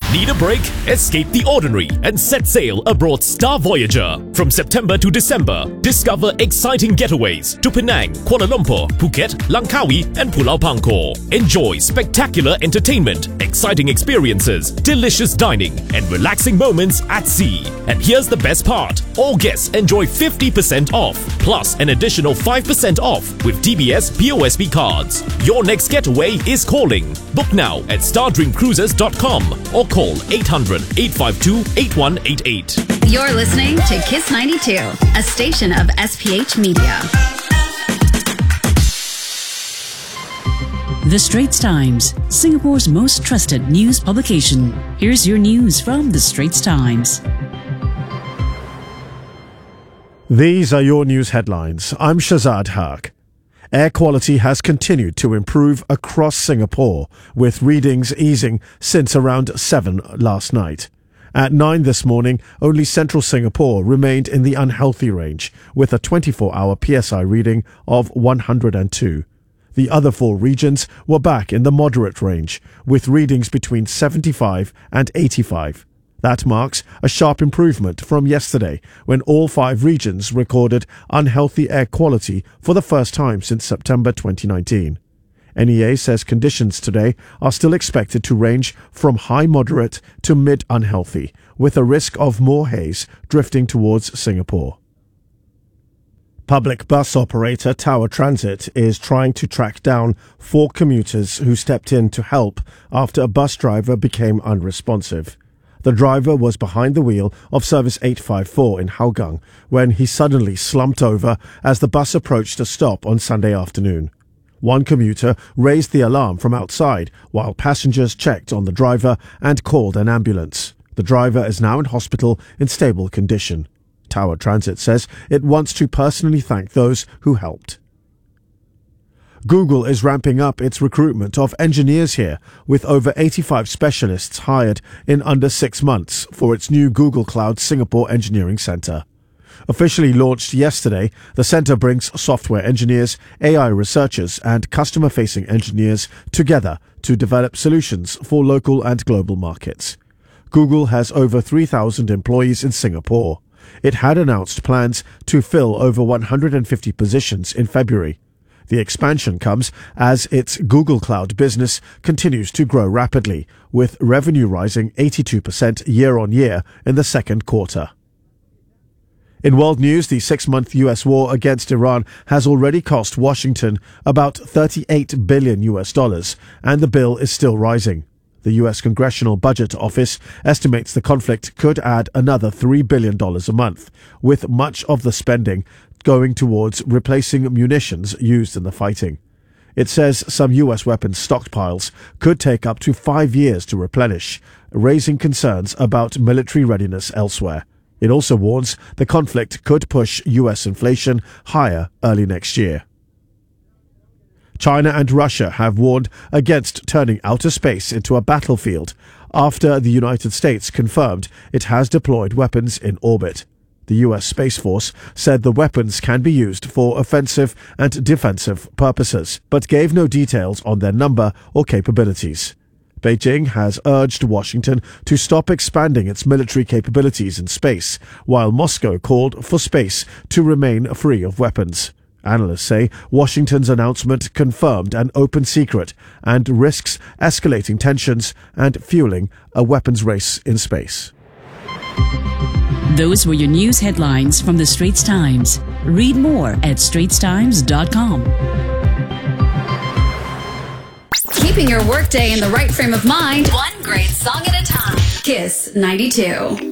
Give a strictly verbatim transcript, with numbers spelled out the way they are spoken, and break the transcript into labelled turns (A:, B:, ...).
A: Need a break? Escape the ordinary and set sail aboard Star Voyager. From September to December, discover exciting getaways to Penang, Kuala Lumpur, Phuket, Langkawi and Pulau Pangkor. Enjoy spectacular entertainment, exciting experiences, delicious dining and relaxing moments at sea. And here's the best part. All guests enjoy fifty percent off, plus an additional five percent off with D B S P O S B cards. Your next getaway is calling. Book now at star dream cruises dot com or call eight hundred, eight five two, eight one eight eight.
B: You're listening to Kiss ninety-two, a station of S P H Media.
C: The Straits Times, Singapore's most trusted news publication. Here's your news from The Straits Times.
D: These are your news headlines. I'm Shazad Haq. Air quality has continued to improve across Singapore, with readings easing since around seven last night. At nine this morning, only central Singapore remained in the unhealthy range, with a twenty-four hour P S I reading of one hundred two. The other four regions were back in the moderate range, with readings between seventy-five and eighty-five. That marks a sharp improvement from yesterday, when all five regions recorded unhealthy air quality for the first time since September twenty nineteen. N E A says conditions today are still expected to range from high moderate to mid unhealthy, with a risk of more haze drifting towards Singapore. Public bus operator Tower Transit is trying to track down four commuters who stepped in to help after a bus driver became unresponsive. The driver was behind the wheel of Service eight five four in Hougang when he suddenly slumped over as the bus approached a stop on Sunday afternoon. One commuter raised the alarm from outside while passengers checked on the driver and called an ambulance. The driver is now in hospital in stable condition. Tower Transit says it wants to personally thank those who helped. Google is ramping up its recruitment of engineers here, with over eighty-five specialists hired in under six months for its new Google Cloud Singapore Engineering Centre. Officially launched yesterday, the centre brings software engineers, A I researchers and customer-facing engineers together to develop solutions for local and global markets. Google has over three thousand employees in Singapore. It had announced plans to fill over one hundred fifty positions in February. The expansion comes as its Google Cloud business continues to grow rapidly, with revenue rising eighty-two percent year-on-year in the second quarter. In world news, the six-month U S war against Iran has already cost Washington about thirty-eight billion U S dollars, and the bill is still rising. The U S Congressional Budget Office estimates the conflict could add another three billion dollars a month, with much of the spending going towards replacing munitions used in the fighting. It says some U S weapons stockpiles could take up to five years to replenish, raising concerns about military readiness elsewhere. It also warns the conflict could push U S inflation higher early next year. China and Russia have warned against turning outer space into a battlefield after the United States confirmed it has deployed weapons in orbit. The U S Space Force said the weapons can be used for offensive and defensive purposes, but gave no details on their number or capabilities. Beijing has urged Washington to stop expanding its military capabilities in space, while Moscow called for space to remain free of weapons. Analysts say Washington's announcement confirmed an open secret and risks escalating tensions and fueling a weapons race in space.
C: Those were your news headlines from The Straits Times. Read more at straits times dot com.
B: Keeping your workday in the right frame of mind, one great song at a time. Kiss ninety-two.